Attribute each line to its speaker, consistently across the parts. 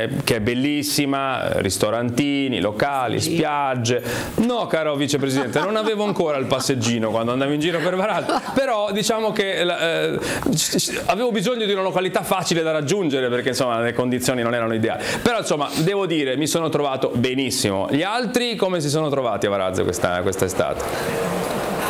Speaker 1: che è bellissima, ristorantini, locali, spiagge. No, caro vicepresidente, non avevo ancora il passeggino quando andavo in giro per Varazze, però diciamo che avevo bisogno di una località facile da raggiungere, perché insomma le condizioni non erano ideali. Però insomma devo dire, mi sono trovato benissimo. Gli altri come si sono trovati a Varazze questa estate?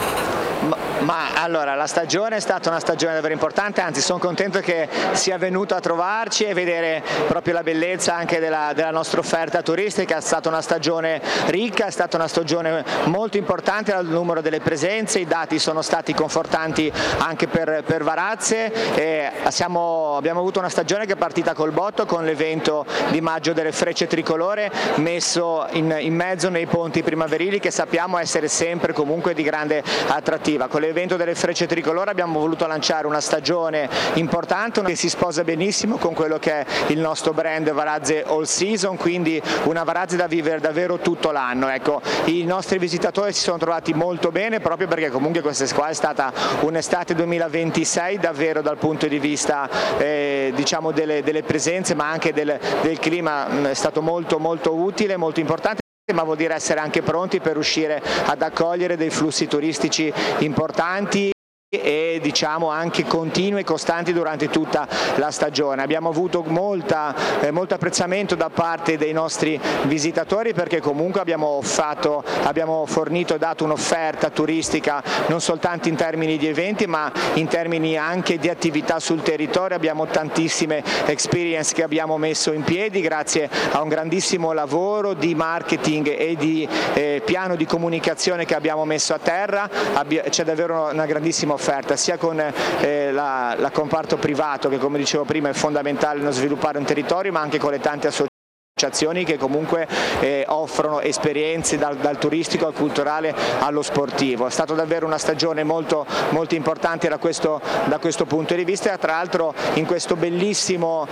Speaker 2: Ma allora, la stagione è stata una stagione davvero importante, anzi sono contento che sia venuto a trovarci e vedere proprio la bellezza anche della nostra offerta turistica. È stata una stagione ricca, è stata una stagione molto importante dal numero delle presenze, i dati sono stati confortanti anche per Varazze e abbiamo avuto una stagione che è partita col botto con l'evento di maggio delle Frecce Tricolore messo in mezzo nei ponti primaverili, che sappiamo essere sempre comunque di grande attrattiva. Con l'evento delle Frecce Tricolore abbiamo voluto lanciare una stagione importante che si sposa benissimo con quello che è il nostro brand Varazze All Season, quindi una Varazze da vivere davvero tutto l'anno. Ecco, i nostri visitatori si sono trovati molto bene proprio perché comunque questa è stata un'estate 2026 davvero dal punto di vista diciamo delle presenze, ma anche del clima, è stato molto utile, molto importante, ma vuol dire essere anche pronti per riuscire ad accogliere dei flussi turistici importanti e diciamo anche continui e costanti durante tutta la stagione. Abbiamo avuto molto apprezzamento da parte dei nostri visitatori, perché comunque abbiamo fornito e dato un'offerta turistica non soltanto in termini di eventi ma in termini anche di attività sul territorio. Abbiamo tantissime experience che abbiamo messo in piedi grazie a un grandissimo lavoro di marketing e di piano di comunicazione che abbiamo messo a terra. C'è davvero una grandissima offerta sia con la comparto privato, che come dicevo prima è fondamentale nello sviluppare un territorio, ma anche con le tante associazioni che comunque offrono esperienze dal turistico al culturale allo sportivo. È stata davvero una stagione molto importante da questo punto di vista, e tra l'altro in questo bellissimo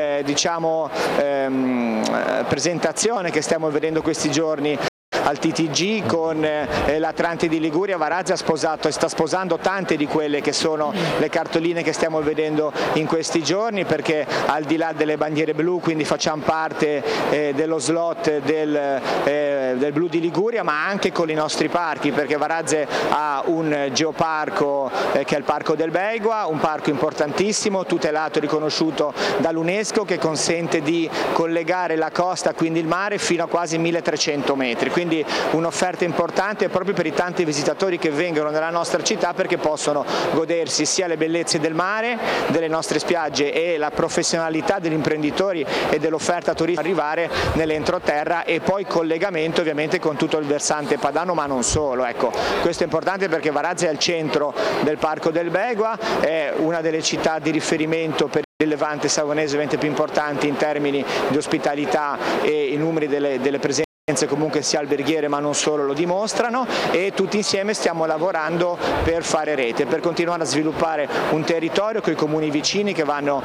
Speaker 2: presentazione che stiamo vedendo questi giorni al TTG con l'Atlante di Liguria, Varazze sta sposando tante di quelle che sono le cartoline che stiamo vedendo in questi giorni, perché al di là delle bandiere blu, quindi facciamo parte dello slot del blu di Liguria, ma anche con i nostri parchi, perché Varazze ha un geoparco che è il Parco del Beigua, un parco importantissimo, tutelato e riconosciuto dall'UNESCO, che consente di collegare la costa, quindi il mare, fino a quasi 1300 metri. Quindi un'offerta importante proprio per i tanti visitatori che vengono nella nostra città, perché possono godersi sia le bellezze del mare, delle nostre spiagge e la professionalità degli imprenditori e dell'offerta turistica, arrivare nell'entroterra e poi collegamento ovviamente con tutto il versante padano, ma non solo. Ecco, questo è importante perché Varazze è al centro del Parco del Beigua, è una delle città di riferimento per il Levante savonese, ovviamente più importanti in termini di ospitalità, e i numeri delle presenze comunque sia alberghiere ma non solo lo dimostrano, e tutti insieme stiamo lavorando per fare rete, per continuare a sviluppare un territorio con i comuni vicini che vanno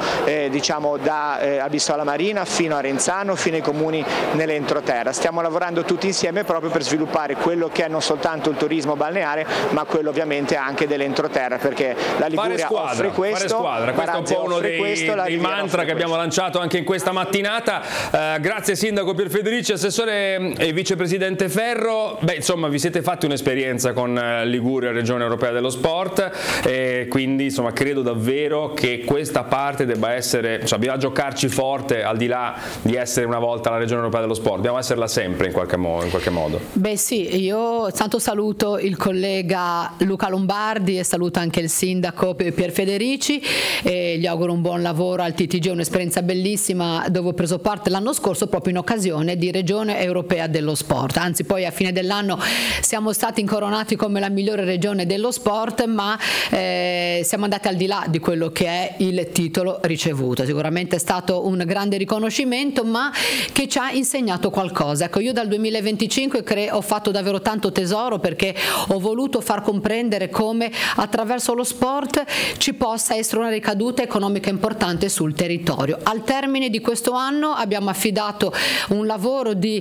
Speaker 2: da Albissola Marina fino a Renzano, fino ai comuni nell'entroterra. Stiamo lavorando tutti insieme proprio per sviluppare quello che è non soltanto il turismo balneare, ma quello ovviamente anche dell'entroterra, perché la Liguria offre questo.
Speaker 1: Questo è un po' uno dei mantra che abbiamo lanciato anche in questa mattinata. Grazie Sindaco Pierfederici, Assessore e Vicepresidente Ferro. Insomma, vi siete fatti un'esperienza con Liguria, Regione Europea dello Sport, e quindi insomma credo davvero che questa parte debba essere, dobbiamo giocarci forte, al di là di essere una volta la Regione Europea dello Sport, dobbiamo esserla sempre in qualche modo.
Speaker 3: Beh sì, io tanto saluto il collega Luca Lombardi e saluto anche il Sindaco Pierfederici e gli auguro un buon lavoro al TTG, un'esperienza bellissima dove ho preso parte l'anno scorso proprio in occasione di Regione Europea dello Sport. Anzi, poi a fine dell'anno siamo stati incoronati come la migliore regione dello sport, ma siamo andati al di là di quello che è il titolo ricevuto. Sicuramente è stato un grande riconoscimento, ma che ci ha insegnato qualcosa. Ecco, io dal 2025 ho fatto davvero tanto tesoro, perché ho voluto far comprendere come attraverso lo sport ci possa essere una ricaduta economica importante sul territorio. Al termine di questo anno abbiamo affidato un lavoro di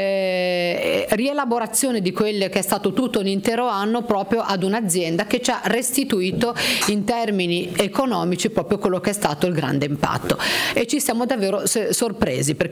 Speaker 3: rielaborazione di quello che è stato tutto un intero anno proprio ad un'azienda che ci ha restituito in termini economici proprio quello che è stato il grande impatto, e ci siamo davvero sorpresi, perché